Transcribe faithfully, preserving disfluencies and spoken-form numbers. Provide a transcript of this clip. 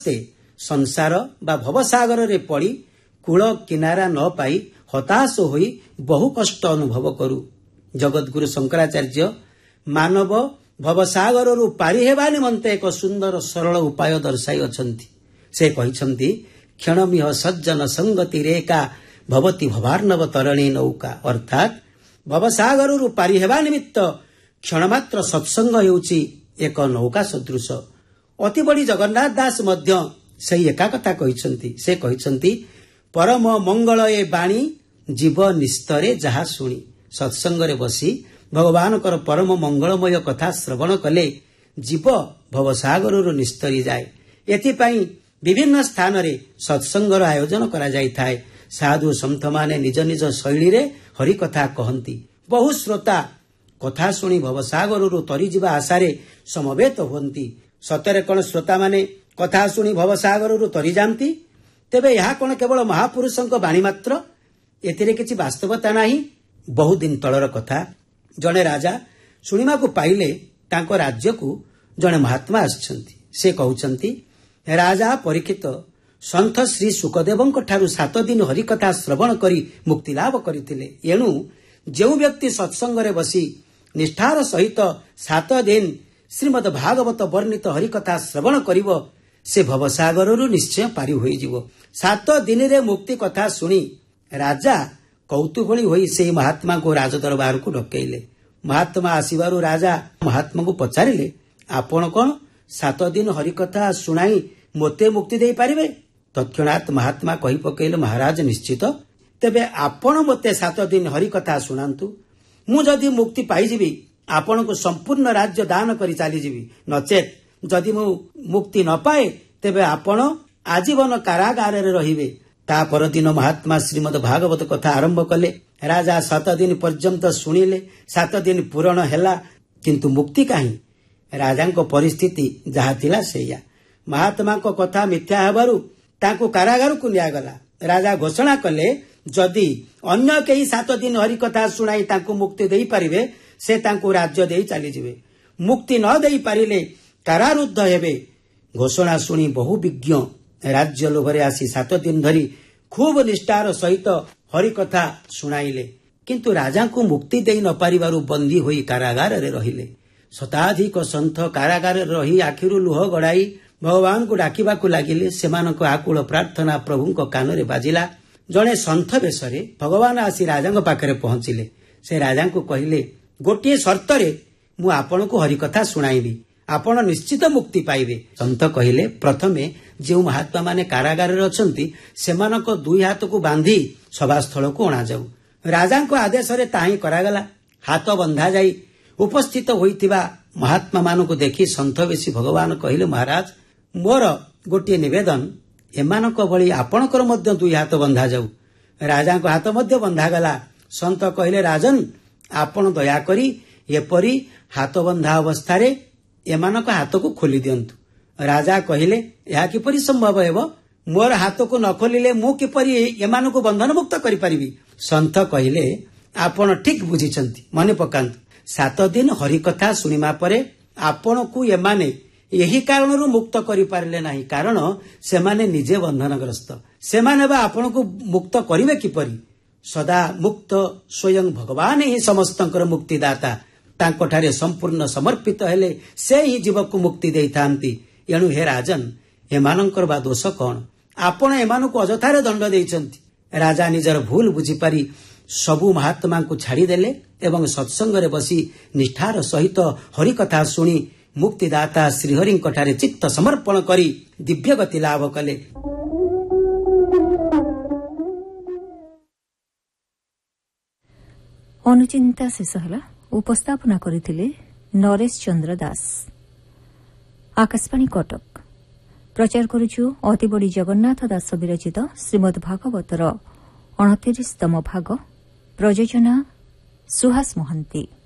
ସମସ୍ତେ ସଂସାର ବା ଭବସାଗରରେ ପଡ଼ି କୂଳ କିନାରା ନ ପାଇ ହତାଶ ହୋଇ ବହୁ କଷ୍ଟ ଅନୁଭବ କରୁ। ଜଗଦ୍ଗୁରୁ ଶଙ୍କରାଚାର୍ଯ୍ୟ ମାନବ ଭବସାଗରରୁ ପାରି ହେବା ନିମନ୍ତେ ଏକ ସୁନ୍ଦର ସରଳ ଉପାୟ ଦର୍ଶାଇଅଛନ୍ତି। ସେ କହିଛନ୍ତି, କ୍ଷଣମିହ ସଜ୍ଜନ ସଙ୍ଗତି ରେଖା ଭବତି ଭବାର୍ଣ୍ଣବ ତରଣୀ ନୌକା, ଅର୍ଥାତ୍ ଭବସାଗରରୁ ପାରି ହେବା ନିମିତ୍ତ କ୍ଷଣମାତ୍ର ସତ୍ସଙ୍ଗ ହେଉଛି ଏକ ନୌକା ସଦୃଶ। ଅତିବଡ଼ି ଜଗନ୍ନାଥ ଦାସ ମଧ୍ୟ ସେହି ଏକା କଥା କହିଛନ୍ତି। ସେ କହିଛନ୍ତି, ପରମ ମଙ୍ଗଳ ଏ ବାଣୀ ଜୀବ ନିସ୍ତରେ ଯାହା ଶୁଣି। ସତ୍ସଙ୍ଗରେ ବସି ଭଗବାନଙ୍କର ପରମ ମଙ୍ଗଳମୟ କଥା ଶ୍ରବଣ କଲେ ଜୀବ ଭବସାଗରରୁ ନିସ୍ତରି ଯାଏ। ଏଥିପାଇଁ ବିଭିନ୍ନ ସ୍ଥାନରେ ସତ୍ସଙ୍ଗର ଆୟୋଜନ କରାଯାଇଥାଏ। ସାଧୁ ସନ୍ଥମାନେ ନିଜ ନିଜ ଶୈଳୀରେ ହରିକଥା କହନ୍ତି। ବହୁ ଶ୍ରୋତା କଥା ଶୁଣି ଭବସାଗରରୁ ତରିଯିବା ଆଶାରେ ସମବେତ ହୁଅନ୍ତି। ସତରେ କ'ଣ ଶ୍ରୋତାମାନେ କଥା ଶୁଣି ଭବସାଗରରୁ ତରିଯାଆନ୍ତି? ତେବେ ଏହା କ'ଣ କେବଳ ମହାପୁରୁଷଙ୍କ ବାଣୀ ମାତ୍ର? ଏଥିରେ କିଛି ବାସ୍ତବତା ନାହିଁ। ବହୁଦିନ ତଳର କଥା, ଜଣେ ରାଜା ଶୁଣିବାକୁ ପାଇଲେ ତାଙ୍କ ରାଜ୍ୟକୁ ଜଣେ ମହାତ୍ମା ଆସିଛନ୍ତି। ସେ କହୁଛନ୍ତି, ରାଜା ପରୀକ୍ଷିତ ସନ୍ଥ ଶ୍ରୀ ସୁକଦେବଙ୍କ ଠାରୁ ସାତ ଦିନ ହରିକଥା ଶ୍ରବଣ କରି ମୁକ୍ତିଲାଭ କରିଥିଲେ। ଏଣୁ ଯେଉଁ ବ୍ୟକ୍ତି ସତ୍ସଙ୍ଗରେ ବସି ନିଷ୍ଠାର ସହିତ ସାତ ଦିନ ଶ୍ରୀମଦ୍ ଭାଗବତ ବର୍ଣ୍ଣିତ ହରିକଥା ଶ୍ରବଣ କରିବ, ସେ ଭବସାଗରରୁ ନିଶ୍ଚୟ ପାରି ହୋଇଯିବ। ସାତ ଦିନରେ ମୁକ୍ତି କଥା ଶୁଣି ରାଜା କୌତୂହଳୀ ହୋଇ ସେହି ମହାତ୍ମାଙ୍କୁ ରାଜଦରବାରକୁ ଡକେଇଲେ। ମହାତ୍ମା ଆସିବାରୁ ରାଜା ମହାତ୍ମାଙ୍କୁ ପଚାରିଲେ, ଆପଣ କ'ଣ ସାତ ଦିନ ହରିକଥା ଶୁଣାଇ ମୋତେ ମୁକ୍ତି ଦେଇପାରିବେ? ତତ୍କ୍ଷଣାତ୍ ମହାତ୍ମା କହି ପକେଇଲେ, ମହାରାଜ ନିଶ୍ଚିତ। ତେବେ ଆପଣ ମୋତେ ସାତ ଦିନ ହରିକଥା ଶୁଣାନ୍ତୁ। ମୁଁ ଯଦି ମୁକ୍ତି ପାଇଯିବି ଆପଣଙ୍କୁ ସମ୍ପୂର୍ଣ୍ଣ ରାଜ୍ୟ ଦାନ କରି ଚାଲିଯିବି। ନଚେତ୍ ଯଦି ମୁଁ ମୁକ୍ତି ନ ପାଏ ତେବେ ଆପଣ ଆଜୀବନ କାରାଗାରରେ ରହିବେ। ତା ପରଦିନ ମହାତ୍ମା ଶ୍ରୀମଦ୍ ଭାଗବତ କଥା ଆରମ୍ଭ କଲେ। ରାଜା ସାତ ଦିନ ପର୍ଯ୍ୟନ୍ତ ଶୁଣିଲେ। ସାତ ଦିନ ପୂରଣ ହେଲା, କିନ୍ତୁ ମୁକ୍ତି କାହିଁ? ରାଜାଙ୍କ ପରିସ୍ଥିତି ଯାହା ଥିଲା ସେଇଆ। ମହାତ୍ମାଙ୍କ କଥା ମିଥ୍ୟା ହେବାରୁ ତାଙ୍କୁ କାରାଗାରକୁ ନିଆଗଲା। ରାଜା ଘୋଷଣା କଲେ, ଯଦି ଅନ୍ୟ କେହି ସାତ ଦିନ ହରିକଥା ଶୁଣାଇ ତାଙ୍କୁ ମୁକ୍ତି ଦେଇପାରିବେ ସେ ତାଙ୍କୁ ରାଜ୍ୟ ଦେଇ ଚାଲିଯିବେ। ମୁକ୍ତି ନ ଦେଇପାରିଲେ କାରାରୁଦ୍ଧ ହେବେ। ଘୋଷଣା ଶୁଣି ବହୁ ବିଜ୍ଞ ରାଜ୍ୟ ଲୋଭରେ ଆସି ସାତ ଦିନ ଧରି ଖୁବ୍ ନିଷ୍ଠାର ସହିତ ହରିକଥା ଶୁଣାଇଲେ। କିନ୍ତୁ ରାଜାଙ୍କୁ ମୁକ୍ତି ଦେଇ ନ ପାରିବାରୁ ବନ୍ଦୀ ହୋଇ କାରାଗାରରେ ରହିଲେ। ଶତାଧିକ ସନ୍ଥ କାରାଗାରରେ ରହି ଆଖିରୁ ଲୁହ ଗଡ଼ାଇ ଭଗବାନଙ୍କୁ ଡାକିବାକୁ ଲାଗିଲେ। ସେମାନଙ୍କ ଆକୁଳ ପ୍ରାର୍ଥନା ପ୍ରଭୁଙ୍କ କାନରେ ବାଜିଲା। ଜଣେ ସନ୍ଥ ବେଶରେ ଭଗବାନ ଆସି ରାଜାଙ୍କ ପାଖରେ ପହଞ୍ଚିଲେ। ସେ ରାଜାଙ୍କୁ କହିଲେ, ଗୋଟିଏ ସର୍ତ୍ତରେ ମୁଁ ଆପଣଙ୍କୁ ହରିକଥା ଶୁଣାଇବି, ଆପଣ ନିଶ୍ଚିତ ମୁକ୍ତି ପାଇବେ। ସନ୍ଥ କହିଲେ, ପ୍ରଥମେ ଯେଉଁ ମହାତ୍ମାମାନେ କାରାଗାରରେ ଅଛନ୍ତି ସେମାନଙ୍କ ଦୁଇ ହାତକୁ ବାନ୍ଧି ସଭାସ୍ଥଳକୁ ଅଣାଯାଉ। ରାଜାଙ୍କ ଆଦେଶରେ ତାହିଁ କରାଗଲା। ହାତ ବନ୍ଧାଯାଇ ଉପସ୍ଥିତ ହୋଇଥିବା ମହାତ୍ମାମାନଙ୍କୁ ଦେଖି ସନ୍ଥ ବେଶୀ ଭଗବାନ କହିଲେ, ମହାରାଜ ମୋର ଗୋଟିଏ ନିବେଦନ, ଏମାନଙ୍କ ଭଳି ଆପଣଙ୍କର ମଧ୍ୟ ଦୁଇ ହାତ ବନ୍ଧାଯାଉ। ରାଜାଙ୍କ ହାତ ମଧ୍ୟ ବନ୍ଧାଗଲା। ସନ୍ଥ କହିଲେ, ରାଜନ ଆପଣ ଦୟାକରି ଏପରି ହାତ ବନ୍ଧା ଅବସ୍ଥାରେ ଏମାନଙ୍କ ହାତକୁ ଖୋଲି ଦିଅନ୍ତୁ। ରାଜା କହିଲେ, ଏହା କିପରି ସମ୍ଭବ ହେବ? ମୋର ହାତକୁ ନ ଖୋଲିଲେ ମୁଁ କିପରି ଏମାନଙ୍କୁ ବନ୍ଧନମୁକ୍ତ କରିପାରିବି? ସନ୍ଥ କହିଲେ, ଆପଣ ଠିକ୍ ବୁଝିଛନ୍ତି। ମନେ ପକାନ୍ତୁ, ସାତ ଦିନ ହରିକଥା ଶୁଣିବା ପରେ ଆପଣଙ୍କୁ ଏମାନେ ଏହି କାରଣରୁ ମୁକ୍ତ କରିପାରିଲେ ନାହିଁ, କାରଣ ସେମାନେ ନିଜେ ବନ୍ଧନଗ୍ରସ୍ତ। ସେମାନେ ବା ଆପଣଙ୍କୁ ମୁକ୍ତ କରିବେ କିପରି? ସଦା ମୁକ୍ତ ସ୍ୱୟଂ ଭଗବାନ ହିଁ ସମସ୍ତଙ୍କର ମୁକ୍ତିଦାତା। ତାଙ୍କଠାରେ ସମ୍ପୂର୍ଣ୍ଣ ସମର୍ପିତ ହେଲେ ସେ ହିଁ ଜୀବକୁ ମୁକ୍ତି ଦେଇଥାନ୍ତି। ଏଣୁ ହେ ରାଜନ, ଏମାନଙ୍କର ବା ଦୋଷ କ'ଣ? ଆପଣ ଏମାନଙ୍କୁ ଅଯଥାରେ ଦଣ୍ଡ ଦେଇଛନ୍ତି। ରାଜା ନିଜର ଭୁଲ ବୁଝିପାରି ସବୁ ମହାତ୍ମାଙ୍କୁ ଛାଡ଼ିଦେଲେ ଏବଂ ସତ୍ସଙ୍ଗରେ ବସି ନିଷ୍ଠାର ସହିତ ହରିକଥା ଶୁଣି ମୁକ୍ତିଦାତା ଶ୍ରୀହରିଙ୍କଠାରେ ଚିତ୍ତ ସମର୍ପଣ କରି ଦିବ୍ୟଗତି ଲାଭ କଲେ। ଅନୁଚିନ୍ତା ଶେଷ ହେଲା। ଉପସ୍ଥାପନା କରିଥିଲେ ନରେଶ ଚନ୍ଦ୍ର ଦାସ। ଆକାଶବାଣୀ କଟକ। ପ୍ରଚାର କରୁଛୁ ଅତିବଡ଼ି ଜଗନ୍ନାଥ ଦାସ ବିରଚିତ ଶ୍ରୀମଦ୍ ଭାଗବତର ଅଣତିରିଶତମ ଭାଗ। ପ୍ରଯୋଜନା ସୁହାସ ମହାନ୍ତି।